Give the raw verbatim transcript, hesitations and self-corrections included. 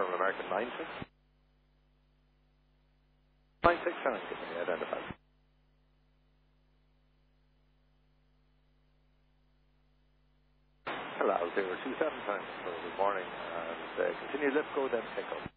confirm American nine six. nine six, can I get me identified? Hello, zero two seven, time for good morning, and uh, continue, let's go then pick up.